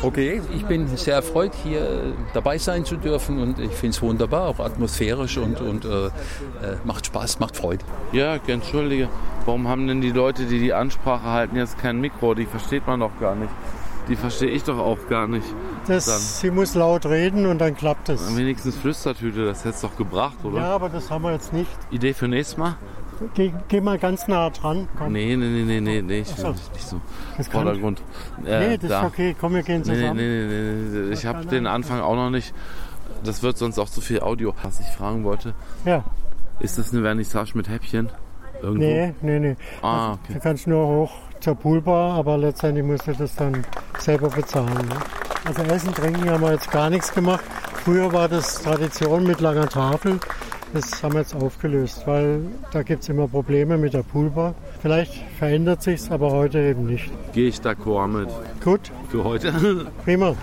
Okay, ich bin sehr erfreut, hier dabei sein zu dürfen und ich finde es wunderbar, auch atmosphärisch und macht Spaß, macht Freude. Ja, entschuldige, warum haben denn die Leute, die die Ansprache halten, jetzt kein Mikro? Die versteht man doch gar nicht. Die verstehe ich doch auch gar nicht. Sie muss laut reden und dann klappt es. Wenigstens Flüstertüte, das hättest du doch gebracht, oder? Ja, aber das haben wir jetzt nicht. Idee für nächstes Mal? Geh mal ganz nah dran. Komm. Nee, ich will nicht so. Vordergrund. Nee, das ist okay. Komm, wir gehen zusammen. Nee. Ich habe den Anfang auch noch nicht. Das wird sonst auch zu viel Audio. Was ich fragen wollte. Ja. Ist das eine Vernissage mit Häppchen? Irgendwo? Nee. Okay. Du kannst nur hoch zur Poolbar, aber letztendlich musst du das dann selber bezahlen. Ne? Also Essen, Trinken haben wir jetzt gar nichts gemacht. Früher war das Tradition mit langer Tafel. Das haben wir jetzt aufgelöst, weil da gibt es immer Probleme mit der Poolbar. Vielleicht verändert sich's, aber heute eben nicht. Gehe ich d'accord mit. Gut. Für heute. Prima.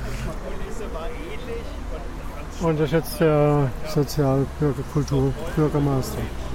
Und das ist jetzt der Sozialbürgermeister.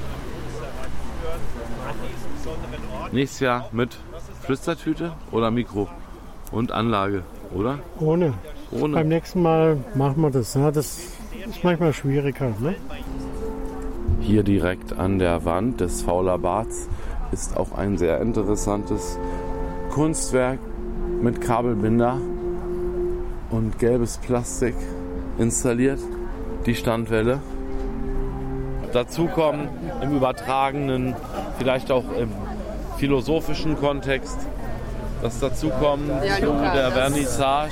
Nächstes Jahr mit Flüstertüte oder Mikro und Anlage, oder? Ohne. Beim nächsten Mal machen wir das. Ne? Das ist manchmal schwieriger. Ne? Hier direkt an der Wand des Fauler Bads ist auch ein sehr interessantes Kunstwerk mit Kabelbinder und gelbes Plastik installiert, die Standwelle. Dazu kommen im übertragenen, vielleicht auch im philosophischen Kontext, das Dazukommen zu der Vernissage.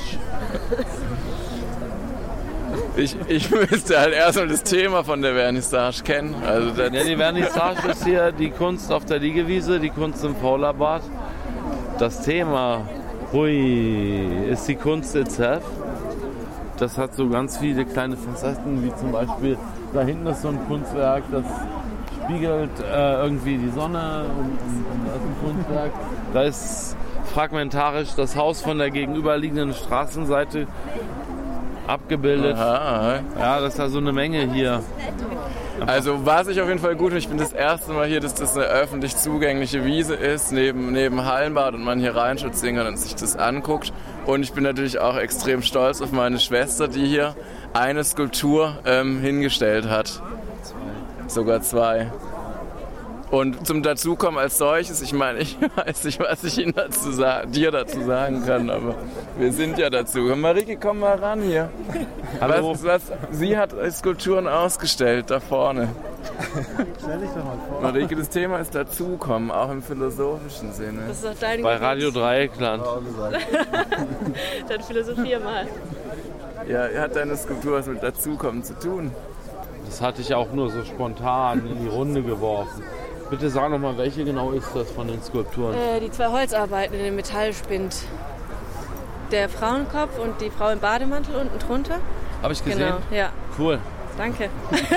Ich müsste halt erstmal das Thema von der Vernissage kennen. Also die Vernissage ist hier die Kunst auf der Liegewiese, die Kunst im Faulerbad. Das Thema, ist die Kunst itself. Das hat so ganz viele kleine Facetten, wie zum Beispiel, da hinten ist so ein Kunstwerk, das spiegelt irgendwie die Sonne und das ist ein Kunstwerk. Da ist fragmentarisch das Haus von der gegenüberliegenden Straßenseite abgebildet. Aha. Ja, das ist ja so eine Menge hier. Also was ich auf jeden Fall gut finde, ich bin das erste Mal hier, dass das eine öffentlich zugängliche Wiese ist, neben Hallenbad und man hier reinspazieren kann und sich das anguckt. Und ich bin natürlich auch extrem stolz auf meine Schwester, die hier eine Skulptur hingestellt hat. Sogar 2. Und zum Dazukommen als solches, ich meine, ich weiß nicht, was ich dir dazu sagen kann, aber wir sind ja dazu. Marike, komm mal ran hier. Hallo. Sie hat Skulpturen ausgestellt, da vorne. Stell dich doch mal vor. Marike, das Thema ist Dazukommen, auch im philosophischen Sinne. Das ist doch dein Bei Radio Dreieckland. Dann philosophier mal. Ja, hat deine Skulptur was mit Dazukommen zu tun? Das hatte ich auch nur so spontan in die Runde geworfen. Bitte sag noch mal, welche genau ist das von den Skulpturen? Die 2 Holzarbeiten in dem Metallspind. Der Frauenkopf und die Frau im Bademantel unten drunter. Habe ich gesehen? Genau, ja. Cool. Danke.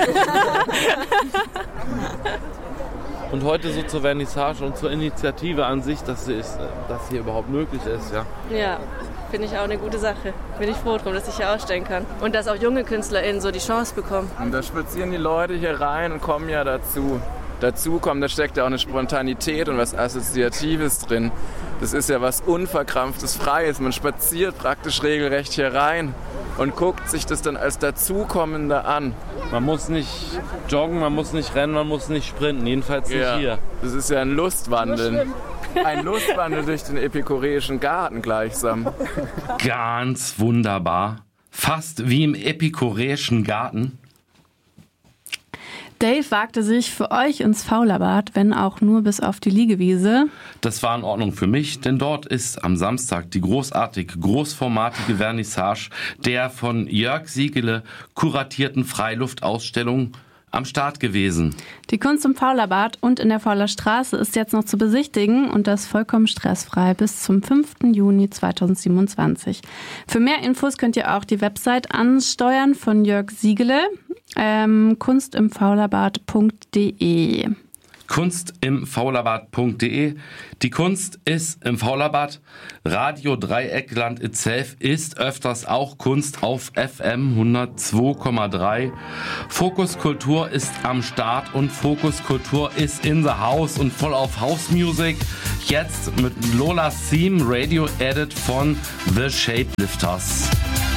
Und heute so zur Vernissage und zur Initiative an sich, dass hier überhaupt möglich ist, ja? Ja, finde ich auch eine gute Sache. Bin ich froh drum, dass ich hier ausstellen kann. Und dass auch junge KünstlerInnen so die Chance bekommen. Und da spazieren die Leute hier rein und kommen ja dazu. Dazukommen, da steckt ja auch eine Spontanität und was Assoziatives drin. Das ist ja was Unverkrampftes, Freies. Man spaziert praktisch regelrecht hier rein und guckt sich das dann als Dazukommender an. Man muss nicht joggen, man muss nicht rennen, man muss nicht sprinten. Jedenfalls nicht hier. Das ist ja ein Lustwandel. Ein Lustwandel durch den epikureischen Garten gleichsam. Ganz wunderbar. Fast wie im epikureischen Garten. Dave wagte sich für euch ins Faulerbad, wenn auch nur bis auf die Liegewiese. Das war in Ordnung für mich, denn dort ist am Samstag die großformatige Vernissage der von Jörg Siegele kuratierten Freiluftausstellung am Start gewesen. Die Kunst im Faulerbad und in der Fauler Straße ist jetzt noch zu besichtigen und das vollkommen stressfrei bis zum 5. Juni 2027. Für mehr Infos könnt ihr auch die Website ansteuern von Jörg Siegele, kunstimfaulerbad.de. kunstimfaulerbad.de. Die Kunst ist im Faulerbad. Radio Dreieckland itself ist öfters auch Kunst auf FM 102,3. Fokus Kultur ist am Start und Fokus Kultur ist in the house und voll auf House Music. Jetzt mit Lola's Theme Radio Edit von The Shapelifters.